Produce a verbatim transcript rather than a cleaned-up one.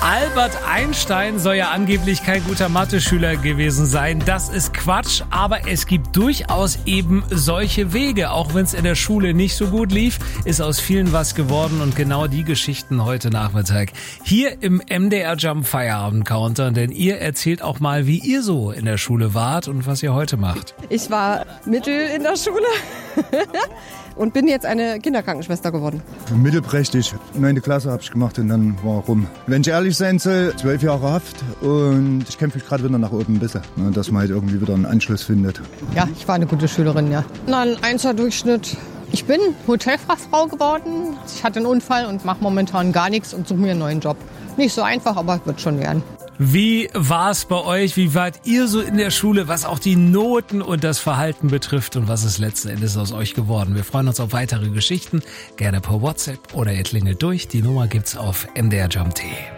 Albert Einstein soll ja angeblich kein guter Mathe-Schüler gewesen sein. Das ist Quatsch, aber es gibt durchaus eben solche Wege. Auch wenn es in der Schule nicht so gut lief, ist aus vielen was geworden und genau die Geschichten heute Nachmittag hier im M D R Jump Feierabend Counter, denn ihr erzählt auch mal, wie ihr so in der Schule wart und was ihr heute macht. Ich war mittel in der Schule und bin jetzt eine Kinderkrankenschwester geworden. Mittelprächtig. Neunte Klasse habe ich gemacht und dann war rum. Wenn ich ehrlich sein soll, zwölf Jahre Haft und ich kämpfe mich gerade wieder nach oben ein bisschen, dass man halt irgendwie wieder einen Anschluss findet. Ja, ich war eine gute Schülerin, ja. Na, ein Einser-Durchschnitt. Ich bin Hotelfachfrau geworden. Ich hatte einen Unfall und mache momentan gar nichts und suche mir einen neuen Job. Nicht so einfach, aber wird schon werden. Wie war es bei euch? Wie wart ihr so in der Schule, was auch die Noten und das Verhalten betrifft und was ist letzten Endes aus euch geworden? Wir freuen uns auf weitere Geschichten, gerne per WhatsApp oder ihr klingelt durch. Die Nummer gibt's auf M D R Jump Punkt de.